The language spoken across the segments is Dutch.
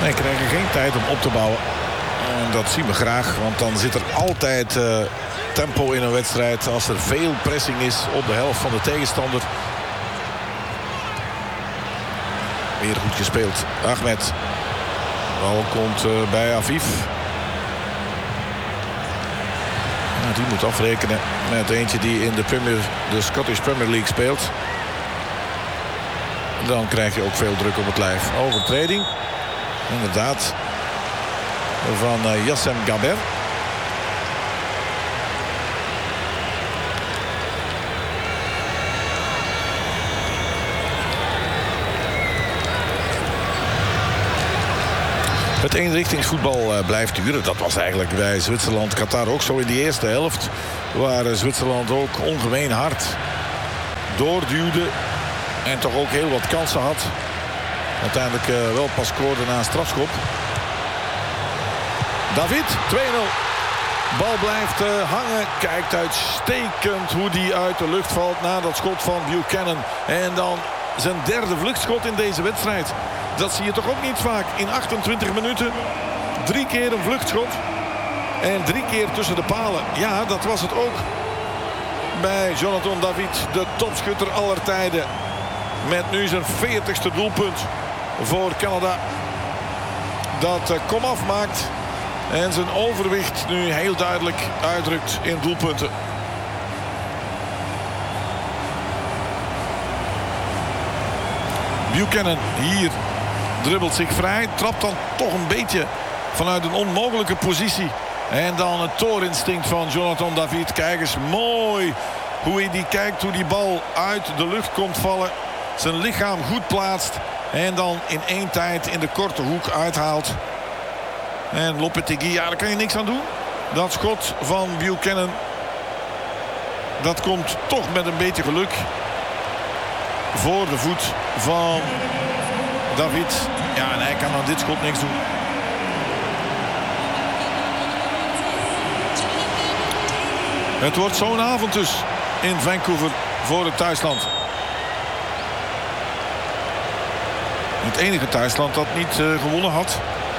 Nee, krijgen geen tijd om op te bouwen. En dat zien we graag, want dan zit er altijd tempo in een wedstrijd. Als er veel pressing is op de helft van de tegenstander. Weer goed gespeeld. Ahmed. Bal komt bij Aviv. Nou, die moet afrekenen met eentje die in de Scottish Premier League speelt. Dan krijg je ook veel druk op het lijf. Overtreding. Inderdaad. Van Yassem Gaber. Het eenrichtingsvoetbal blijft duren. Dat was eigenlijk bij Zwitserland-Qatar ook zo in die eerste helft. Waar Zwitserland ook ongemeen hard doorduwde. En toch ook heel wat kansen had. Uiteindelijk wel pas scoorde na een strafschop. David, 2-0. Bal blijft hangen. Kijkt uitstekend hoe die uit de lucht valt na dat schot van Buchanan. En dan zijn derde vluchtschot in deze wedstrijd. Dat zie je toch ook niet vaak. In 28 minuten 3 keer een vluchtschot. En 3 keer tussen de palen. Ja, dat was het ook bij Jonathan David. De topschutter aller tijden. Met nu zijn 40ste doelpunt voor Canada. Dat komaf maakt. En zijn overwicht nu heel duidelijk uitdrukt in doelpunten. Buchanan hier dribbelt zich vrij. Trapt dan toch een beetje vanuit een onmogelijke positie. En dan het toorinstinct van Jonathan David. Kijk eens mooi hoe hij die kijkt. Hoe die bal uit de lucht komt vallen. Zijn lichaam goed plaatst. En dan in één tijd in de korte hoek uithaalt. En Lopetegui, ja, daar kan je niks aan doen. Dat schot van Buchanan. Dat komt toch met een beetje geluk. Voor de voet van David. Ja, en hij kan aan dit schot niks doen. Het wordt zo'n avond dus in Vancouver voor het thuisland. Het enige thuisland dat niet gewonnen had.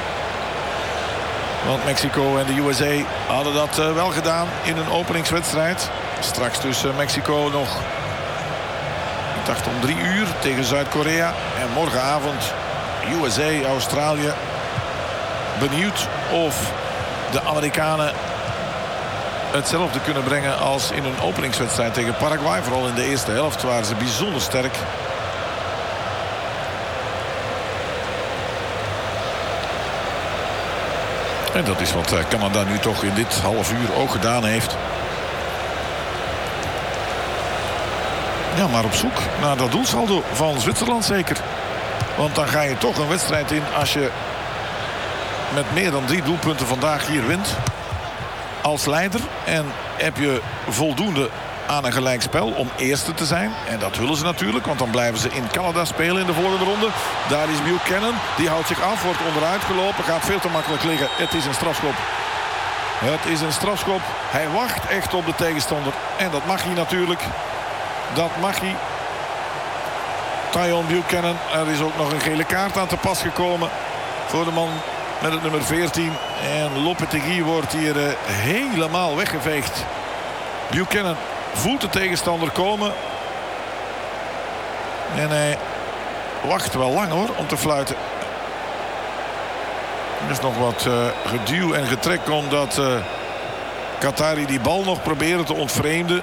Want Mexico en de USA hadden dat wel gedaan in een openingswedstrijd. Straks tussen Mexico nog, ik dacht om 3 uur tegen Zuid-Korea. En morgenavond USA, Australië. Benieuwd of de Amerikanen hetzelfde kunnen brengen als in een openingswedstrijd tegen Paraguay. Vooral in de eerste helft waren ze bijzonder sterk. En dat is wat Canada nu toch in dit half uur ook gedaan heeft. Ja, maar op zoek naar dat doelsaldo van Zwitserland zeker. Want dan ga je toch een wedstrijd in als je met meer dan 3 doelpunten vandaag hier wint. Als leider. En heb je voldoende aan een gelijkspel om eerste te zijn. En dat willen ze natuurlijk, want dan blijven ze in Canada spelen in de volgende ronde. Daar is Buchanan, die houdt zich af, wordt onderuit gelopen, gaat veel te makkelijk liggen. Het is een strafschop. Het is een strafschop. Hij wacht echt op de tegenstander. En dat mag hij natuurlijk. Dat mag hij. Tyon Buchanan. Er is ook nog een gele kaart aan te pas gekomen voor de man met het nummer 14. En Lopetegui wordt hier helemaal weggeveegd. Buchanan voelt de tegenstander komen. En hij wacht wel lang hoor om te fluiten. Er is nog wat geduw en getrek omdat Qatari die bal nog proberen te ontvreemden.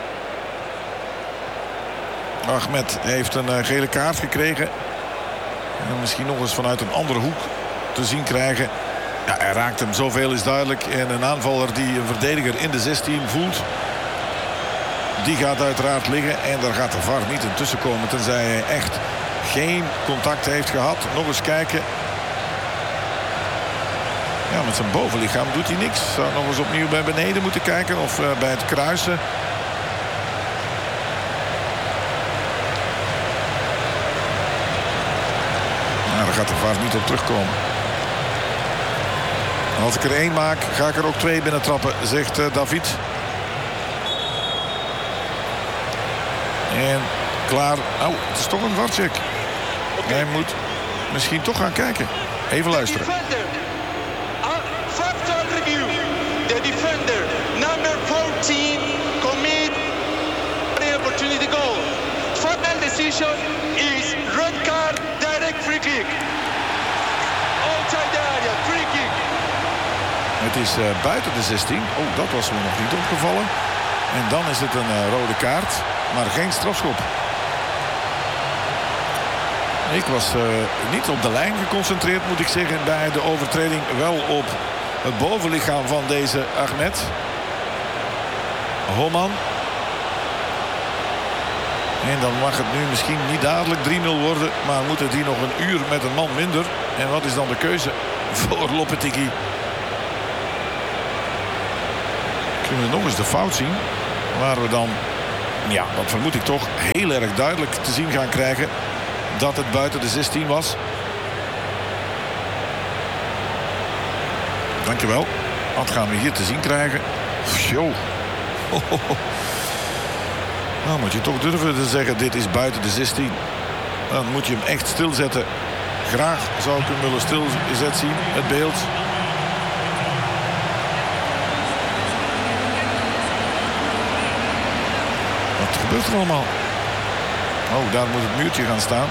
Ahmed heeft een gele kaart gekregen. En misschien nog eens vanuit een andere hoek te zien krijgen. Ja, hij raakt hem, zoveel is duidelijk. En een aanvaller die een verdediger in de 16 voelt, die gaat uiteraard liggen. En daar gaat de VAR niet in tussen komen, tenzij hij echt geen contact heeft gehad. Nog eens kijken. Ja, met zijn bovenlichaam doet hij niks. Zou nog eens opnieuw bij beneden moeten kijken of bij het kruisen. Nou, daar gaat de VAR niet op terugkomen. Als ik er 1 maak, ga ik er ook 2 binnen trappen, zegt David. En klaar. Oh, het is toch een VAR-check. Hij moet misschien toch gaan kijken. Even luisteren. Factual review. The defender, number 14, commit the opportunity goal. Final decision is red card, direct free kick. Outside the area, free kick. Het is buiten de 16. Oh, dat was me nog niet opgevallen. En dan is het een rode kaart, maar geen strafschop. Ik was niet op de lijn geconcentreerd, moet ik zeggen, bij de overtreding. Wel op het bovenlichaam van deze Ahmed. Homan. En dan mag het nu misschien niet dadelijk 3-0 worden, maar moet het hier nog een uur met een man minder. En wat is dan de keuze voor Lopetegui? Kunnen we nog eens de fout zien, waar we dan, ja, dat vermoed ik toch, heel erg duidelijk te zien gaan krijgen dat het buiten de 16 was. Dankjewel. Wat gaan we hier te zien krijgen? Yo. Nou moet je toch durven te zeggen, dit is buiten de 16. Dan moet je hem echt stilzetten. Graag zou ik hem willen stilzet zien, het beeld. Wat gebeurt er allemaal? Oh, daar moet het muurtje gaan staan.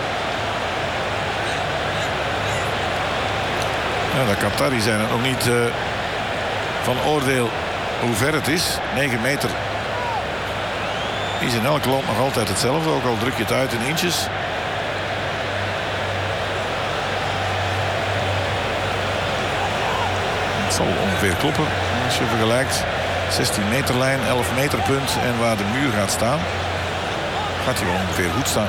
Ja, de Qatari zijn er nog niet van oordeel hoe ver het is. 9 meter is in elk land nog altijd hetzelfde. Ook al druk je het uit in inches. Het zal ongeveer kloppen als je vergelijkt. 16 meter lijn, 11 meter punt en waar de muur gaat staan, gaat hij wel ongeveer goed staan.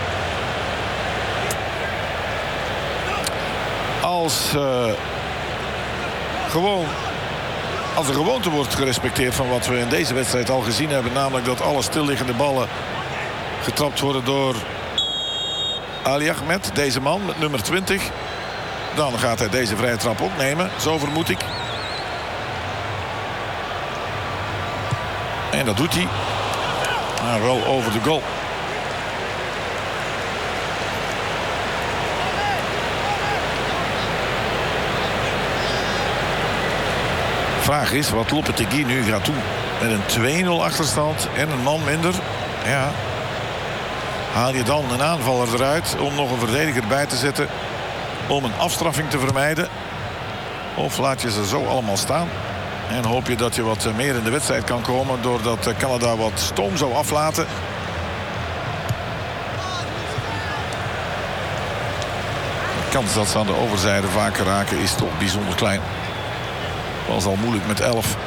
Als er gewoonte wordt gerespecteerd van wat we in deze wedstrijd al gezien hebben, namelijk dat alle stilliggende ballen getrapt worden door Ali Ahmed, deze man met nummer 20. Dan gaat hij deze vrije trap opnemen, zo vermoed ik. En dat doet hij. Maar wel over de goal. Vraag is wat Lopetegui nu gaat doen. Met een 2-0 achterstand en een man minder. Ja. Haal je dan een aanvaller eruit om nog een verdediger bij te zetten om een afstraffing te vermijden? Of laat je ze zo allemaal staan? En hoop je dat je wat meer in de wedstrijd kan komen doordat Canada wat stoom zou aflaten. De kans dat ze aan de overzijde vaker raken is toch bijzonder klein. Was al moeilijk met 11.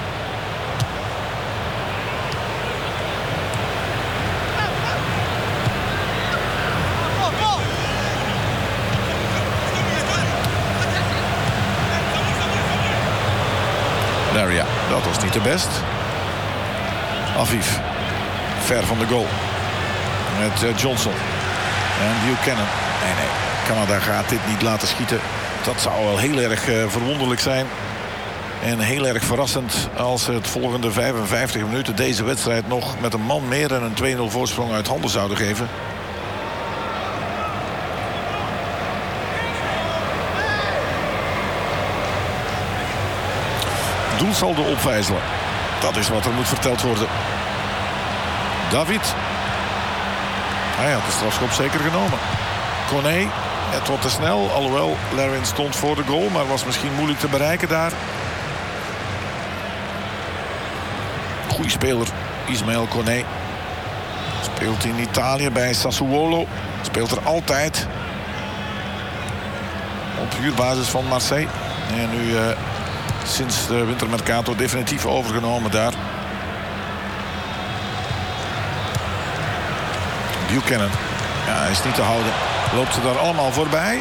Laria, dat was niet de best. Afif, ver van de goal. Met Johnson. En Buchanan. Nee, Canada gaat dit niet laten schieten. Dat zou wel heel erg verwonderlijk zijn. En heel erg verrassend als het volgende 55 minuten deze wedstrijd nog met een man meer en een 2-0 voorsprong uit handen zouden geven. Doelsaldo opvijzelen. Dat is wat er moet verteld worden. David. Hij had de strafschop zeker genomen. Koné. Het wordt te snel. Alhoewel Larin stond voor de goal. Maar was misschien moeilijk te bereiken daar. Goeie speler. Ismaël Koné. Speelt in Italië bij Sassuolo. Speelt er altijd. Op huurbasis van Marseille. En nu sinds de wintermercato definitief overgenomen daar. Buchanan. Ja, hij is niet te houden. Loopt ze daar allemaal voorbij.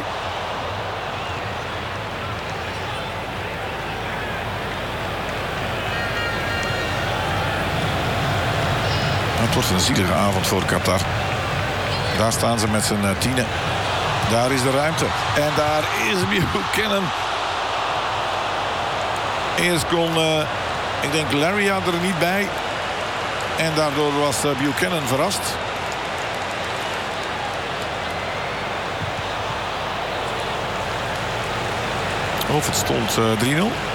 Het wordt een zielige avond voor Qatar. Daar staan ze met z'n 10. Daar is de ruimte. En daar is Buchanan. Eerst kon, ik denk, Laria er niet bij. En daardoor was Buchanan verrast. Of het stond 3-0.